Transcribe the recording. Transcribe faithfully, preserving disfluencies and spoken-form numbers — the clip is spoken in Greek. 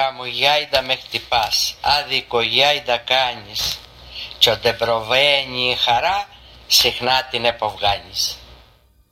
μου γιάιντα με χτυπάς, άδικο γιάιντα κάνεις, κι όντε προβαίνει η χαρά συχνά την εποβγάνεις.